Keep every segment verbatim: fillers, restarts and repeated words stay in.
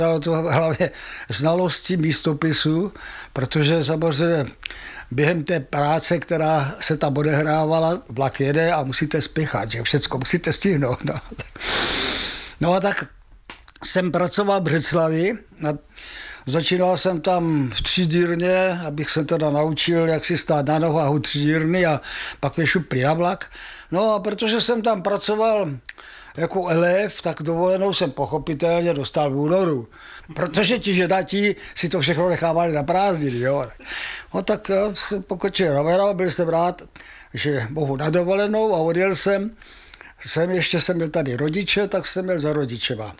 Dalo to hlavně znalosti místopisů, protože samozřejmě během té práce, která se tam odehrávala, vlak jede a musíte spěchat, že všecko musíte stihnout. No, no a tak jsem pracoval v Břeclavi. Začínal jsem tam v třídírně, abych se teda naučil, jak si stát na nohách u třídírny a pak mě šupli na vlak. No a protože jsem tam pracoval jako elef, tak dovolenou jsem pochopitelně dostal v únoru. Protože ti ženatí si to všechno nechávali na prázdniny, jo. No tak jo, jsem pokočil rovera, byl jsem rád, že mohu na dovolenou a odjel jsem. Jsem ještě jsem měl tady rodiče, tak jsem měl za rodičema.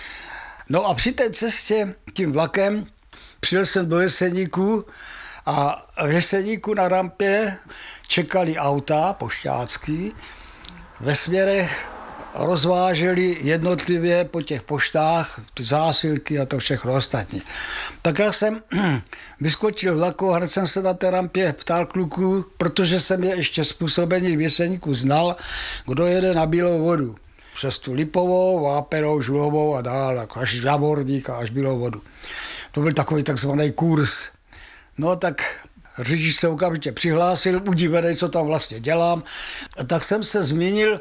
No a při té cestě tím vlakem přijel jsem do Jeseníku a v Jeseníku na rampě čekali auta pošťácký ve směrech rozváželi jednotlivě po těch poštách ty zásilky a to všechno ostatní. Tak já jsem vyskočil vlaku a hned jsem se na té rampě ptal kluků, protože jsem je ještě způsobení v Jeseníku znal, kdo jede na Bílou vodu. Přes tu Lipovou, Vápenou, Žulovou a dál, až na Vorník a až Bílou vodu. To byl takový takzvaný kurz. No tak řidič se okamžitě přihlásil, udivený, co tam vlastně dělám. A tak jsem se zmínil,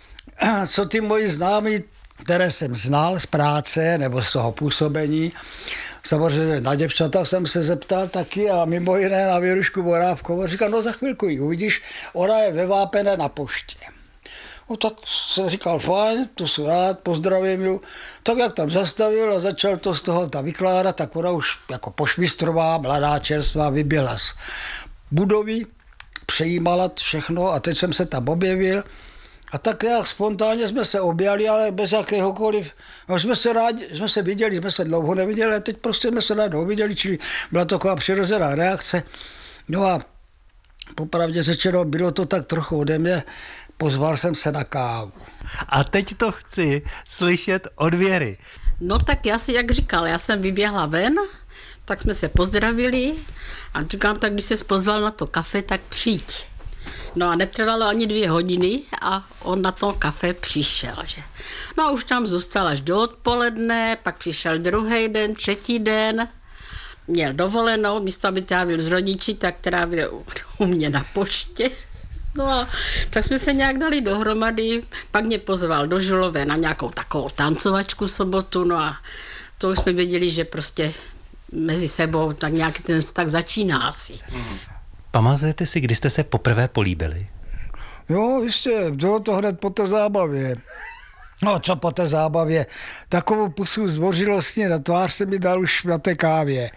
co ty moji známí, které jsem znal z práce nebo z toho působení. Samozřejmě na děvčata jsem se zeptal taky a mimo jiné na Věrušku Borávkovou. Říkal, no za chvilku ji uvidíš, ona je ve Vápené na poště. No tak jsem říkal, fajn, to jsem rád, pozdravím ju. Tak jak tam zastavil a začal to z toho tam vykládat, tak ona už jako pošmistrová, mladá čerstvá, vyběhla z budovy, přejímala všechno a teď jsem se tam objevil. A tak jak spontánně jsme se objali, ale bez jakéhokoliv, no, jsme se rádi, jsme se viděli, jsme se dlouho neviděli, a teď prostě jsme se najednou viděli, čili byla taková přirozená reakce. No a popravdě řečeno, bylo to tak trochu ode mě, pozval jsem se na kávu. A teď to chci slyšet od Věry. No tak já si, jak říkal, já jsem vyběhla ven, tak jsme se pozdravili a říkám, tak když ses pozval na to kafe, tak přijď. No a netrvalo ani dvě hodiny a on na to kafe přišel. Že? No a už tam zůstal až do odpoledne, pak přišel druhý den, třetí den, měl dovolenou, místo aby trávil s rodiči, tak trávil u, u mě na poště. No a tak jsme se nějak dali dohromady, pak mě pozval do Žulové na nějakou takovou tancovačku sobotu, no a to už jsme věděli, že prostě mezi sebou tak nějaký ten vztah začíná asi. Pamatujete si, kdy jste se poprvé políbili? Jo, jistě, bylo to hned po té zábavě. No, co po té zábavě? Takovou pusu zdvořilostně na tvář se mi dal už na té kávě.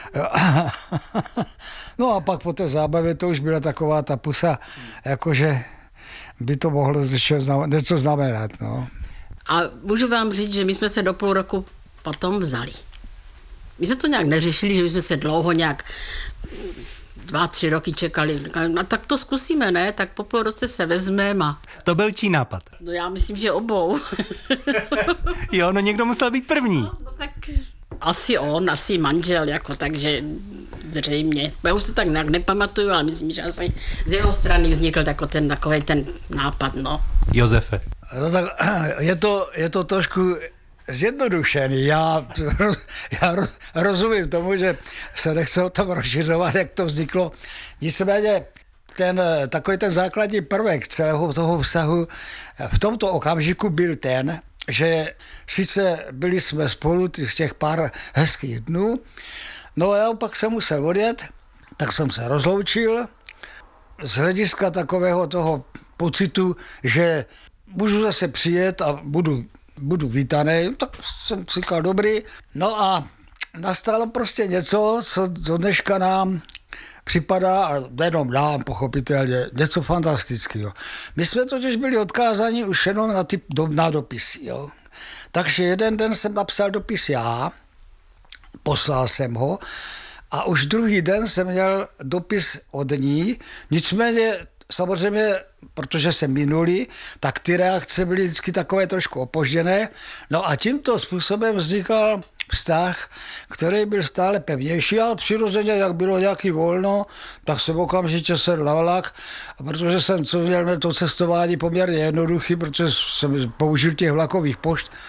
No a pak po té zábavě to už byla taková ta pusa, jakože by to mohlo něco znamenat. No. A můžu vám říct, že my jsme se do půl roku potom vzali. My jsme to nějak neřešili, že my jsme se dlouho nějak dva, tři roky čekali. No tak to zkusíme, ne? Tak po půl roce se vezmeme a... To byl čí nápad? No já myslím, že obou. Jo, no někdo musel být první. No, no tak asi on, asi manžel, jako takže zřejmě. Já už to tak nějak nepamatuju, ale myslím, že asi z jeho strany vznikl jako ten, takový ten nápad, no. Josefe. No tak je to, je to trošku zjednodušený. Já, já rozumím tomu, že se nechce o tom rozšiřovat, jak to vzniklo. Nicméně ten, takový ten základní prvek celého toho vztahu v tomto okamžiku byl ten, že sice byli jsme spolu v těch pár hezkých dnů, no a já pak jsem musel odjet, tak jsem se rozloučil z hlediska takového toho pocitu, že můžu zase přijet a budu budu vítaný, tak jsem si říkal dobrý. No a nastalo prostě něco, co do dneška nám připadá, a nejenom nám pochopitelně, něco fantastického. My jsme totiž byli odkázáni už jenom na, ty, na dopisy. Jo. Takže jeden den jsem napsal dopis já, poslal jsem ho a už druhý den jsem měl dopis od ní, nicméně samozřejmě, protože jsem minulý, tak ty reakce byly vždycky takové trošku opožděné. No a tímto způsobem vznikal vztah, který byl stále pevnější a přirozeně, jak bylo nějaký volno, tak jsem okamžitě sedl na vlak, protože jsem co měl to cestování poměrně jednoduchý, protože jsem použil těch vlakových pošt,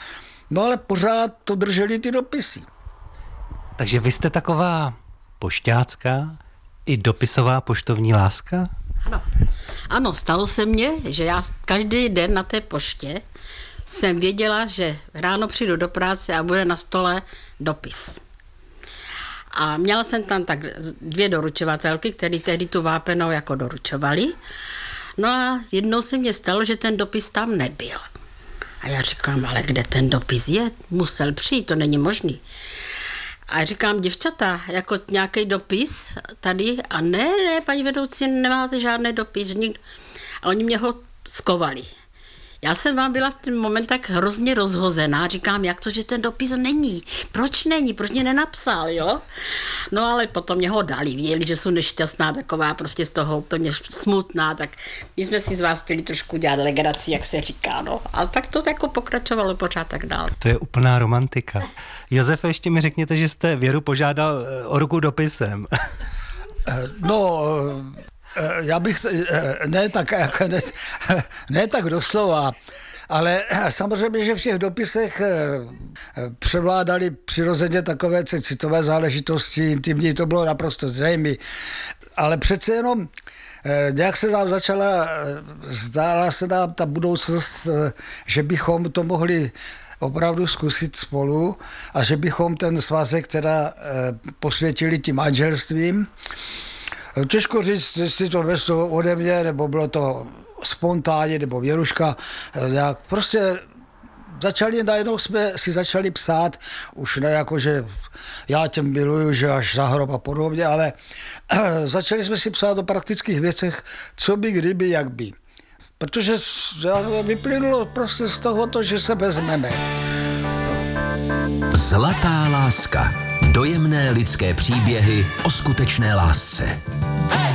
No ale pořád to drželi ty dopisy. Takže vy jste taková pošťácká i dopisová poštovní láska? Ano. Ano, stalo se mně, že já každý den na té poště jsem věděla, že ráno přijdu do práce a bude na stole dopis. A měla jsem tam tak dvě doručovatelky, které tehdy tu vápenou jako doručovali. No a jednou se mně stalo, že ten dopis tam nebyl. A já říkám, ale kde ten dopis je? Musel přijít, to není možný. A říkám, děvčata, jako nějaký dopis tady? A ne, ne, paní vedoucí, nemáte žádný dopis. Nikdo. A oni mě ho skovali. Já jsem vám byla v ten moment tak hrozně rozhozená, říkám, jak to, že ten dopis není, proč není, proč mě nenapsal, jo? No ale potom mě ho dali, věděli, že jsou nešťastná, taková prostě z toho úplně smutná, tak my jsme si z vás chtěli trošku dělat legraci, jak se říká, no. A tak to jako pokračovalo pořád tak dál. To je úplná romantika. Josefe, ještě mi řekněte, že jste Věru požádal o ruku dopisem. No... Já bych, ne tak, ne, ne tak doslova, ale samozřejmě, že v těch dopisech převládaly přirozeně takové citové záležitosti, intimní, to bylo naprosto zřejmé, ale přece jenom nějak se nám začala, zdála se nám ta budoucnost, že bychom to mohli opravdu zkusit spolu a že bychom ten svazek teda posvětili tím manželstvím. Těžko říct, jestli to veslo ode mě, nebo bylo to spontánně, nebo Věruška, nějak prostě začali, najednou jsme si začali psát, už ne jako, že já tě miluju, že až za hrob a podobně, ale začali jsme si psát o praktických věcech, co by, kdyby, jak by. Protože vyplynulo prostě z toho to, že se vezmeme. Zlatá láska. Dojemné lidské příběhy o skutečné lásce.